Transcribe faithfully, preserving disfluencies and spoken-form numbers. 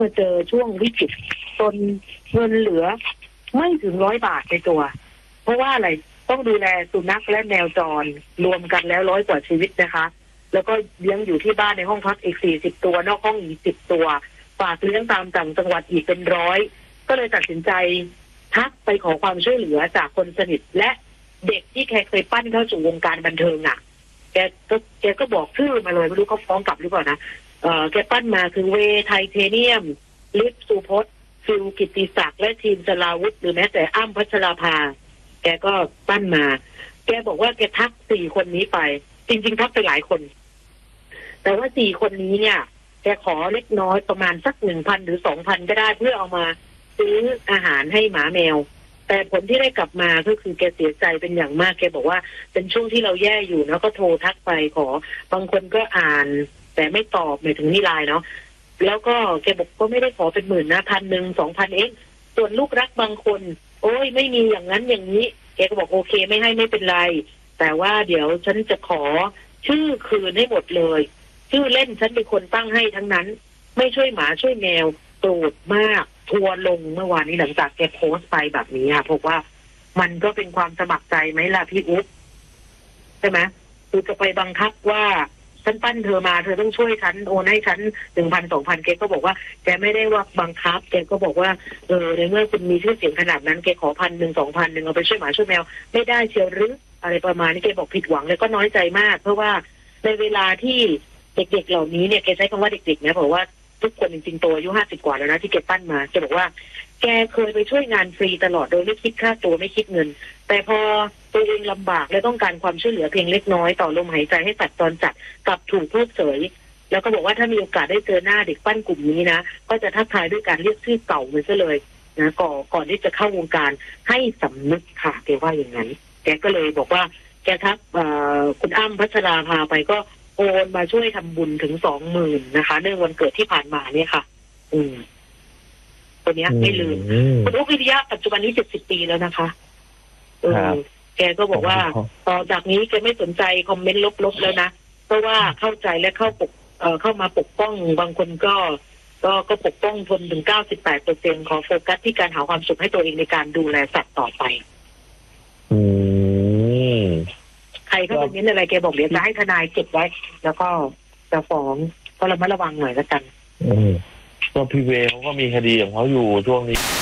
มาเจอช่วงวิกฤตจนเงินเหลือไม่ถึงร้อยบาทในตัวเพราะว่าอะไรต้องดูแลสุนัขและแมวจรรวมกันแล้วร้อยกว่าชีวิตนะคะแล้วก็เลี้ยงอยู่ที่บ้านในห้องพักอีกสี่สิบตัวนอกห้องอีกสิบตัวฝากเลี้ยงตามต่างจังหวัดอีกเป็นร้อยก็เลยตัดสินใจทักไปขอความช่วยเหลือจากคนสนิทและเด็กที่แกเคยปั้นเข้าสู่วงการบันเทิงอ่ะแกก็แกก็บอกชื่อมาเลยไม่รู้เขาฟ้องกลับหรือเปล่านะเอ่อแกปั้นมาคือเวไทเทเนียมลิฟสุพจน์ฟิลกิตติศักดิ์และทีมสลาวุธหรือแม้แต่อ้ำพัชราภาแกก็ปั้นมาแกบอกว่าแกทักสี่คนนี้ไปจริงๆทักไปหลายคนแต่ว่าสี่คนนี้เนี่ยแกขอเล็กน้อยประมาณสักหนึ่งพันหรือสองพันก็ได้เพื่อเอามาซื้ออาหารให้หมาแมวแต่ผลที่ได้กลับมาก็คือแกเสียใจเป็นอย่างมากแกบอกว่าเป็นช่วงที่เราแย่อยู่แล้วก็โทรทักไปขอบางคนก็อ่านแต่ไม่ตอบหมายถึงนี่ไลน์เนาะแล้วก็แกบอกก็ไม่ได้ขอเป็นหมื่นนะพันหนึ่งสองพันเองส่วนลูกรักบางคนโอ้ยไม่มีอย่างนั้นอย่างนี้แกก็บอกโอเคไม่ให้ไม่เป็นไรแต่ว่าเดี๋ยวฉันจะขอชื่อคืนให้หมดเลยชื่อเล่นฉันเป็นคนตั้งให้ทั้งนั้นไม่ช่วยหมาช่วยแมวโกรธมากทัวร์ลงเมื่อวานนี้หลังจากแกโพสต์ไปแบบนี้ค่ะเพราะว่ามันก็เป็นความสมัครใจไหมล่ะพี่อุ๊บใช่ไหมคือจะไปบังคับว่าฉันปั้นเธอมาเธอต้องช่วยฉันโอนให้ฉันหนึ่งพันสองพันแกก็บอกว่าแกไม่ได้ว่าบังคับแกก็บอกว่าเออในเมื่อคุณมีชื่อเสียงขนาดนั้นแกขอพันหนึ่งสองพันหนึ่งเอาไปช่วยหมาช่วยแมวไม่ได้เชียวหรืออะไรประมาณนี้แกบอกผิดหวังแล้วก็น้อยใจมากเพราะว่าในเวลาที่เด็กๆเหล่านี้เนี่ยแกใช้คำว่าเด็กๆนะเพราะว่าทุกคนจริงๆตัวอายุห้าสิบกว่าแล้วนะที่แกปั้นมาแกบอกว่าแกเคยไปช่วยงานฟรีตลอดโดยไม่คิดค่าตัวไม่คิดเงินแต่พอตัวเองลำบากและต้องการความช่วยเหลือเพียงเล็กน้อยต่อลมหายใจให้สัตว์จรจัดกลับถูกเพิกเฉยแล้วก็บอกว่าถ้ามีโอกาสได้เจอหน้าเด็กปั้นกลุ่มนี้นะก็จะทักทายด้วยการเรียกชื่อเก่ามันซะเลยนะก่อนก่อนที่จะเข้าวงการให้สำนึกค่ะแกว่าอย่างนั้นแกก็เลยบอกว่าแกทักคุณอ้ำพัชราภาไปก็โอนมาช่วยทำบุญถึงสองหมื่นนะคะเนื่องวันเกิดที่ผ่านมาเนี่ยค่ะอืมตัวเนี้ยไม่ลืมคุณอุ๊บวิริยะปัจจุบันนี้เจ็ดสิบปีแล้วนะคะเออแกก็บอกว่าต่อจากนี้แกไม่สนใจคอมเมนต์ลบๆแล้วนะเพราะว่าเข้าใจและเข้าปกเอ่อเข้ามาปกป้องบางคนก็ก็ก็ปกป้องทนถึงเก้าสิบแปดเปอร์เซ็นต์ขอโฟกัสที่การหาความสุขให้ตัวเองในการดูแลสัตว์ต่อไปอืมใครเขาเป็นนี้อะไรแกบอกเดี๋ยวจะให้ทนายเก็บไว้แล้วก็จะฟ้องก็ระมัดระวังหน่อยแล้วกันอืมก็พี่เวเขาก็มีคดีของเขาอยู่ช่วงนี้